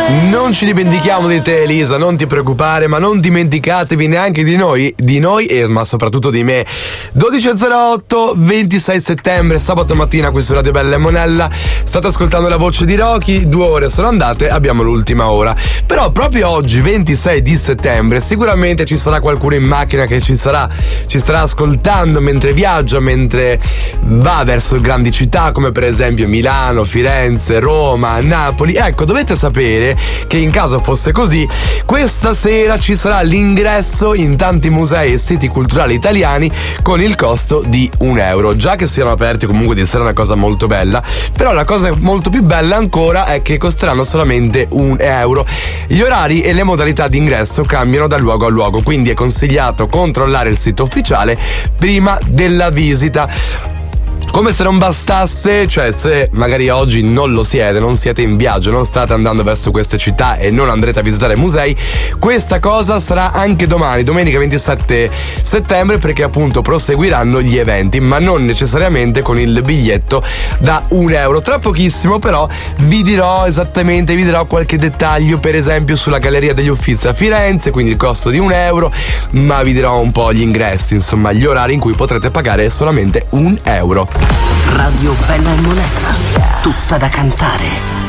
Non ci dimentichiamo di te, Elisa, non ti preoccupare, ma non dimenticatevi neanche di noi ma soprattutto di me. 12.08, 26 settembre, sabato mattina, qui su Radio Bella e Monella. State ascoltando la voce di Rocky, 2 ore sono andate, abbiamo l'ultima ora. Però proprio oggi, 26 di settembre, sicuramente ci sarà qualcuno in macchina che ci starà ascoltando mentre viaggia, mentre va verso grandi città come per esempio Milano, Firenze, Roma, Napoli. Ecco, dovete sapere che in caso fosse così, questa sera ci sarà l'ingresso in tanti musei e siti culturali italiani con il costo di €1. Già che siano aperti, comunque di essere una cosa molto bella, però la cosa molto più bella ancora è che costeranno solamente €1. Gli orari e le modalità di ingresso cambiano da luogo a luogo, quindi è consigliato controllare il sito ufficiale prima della visita. Come se non bastasse, cioè se magari oggi non siete in viaggio, non state andando verso queste città e non andrete a visitare musei, questa cosa sarà anche domani, domenica 27 settembre, perché appunto proseguiranno gli eventi, ma non necessariamente con il biglietto da €1. Tra pochissimo però vi dirò qualche dettaglio, per esempio sulla Galleria degli Uffizi a Firenze, quindi il costo di €1, ma vi dirò un po' gli ingressi, insomma gli orari in cui potrete pagare solamente €1. Radio Bella e Monella, tutta da cantare.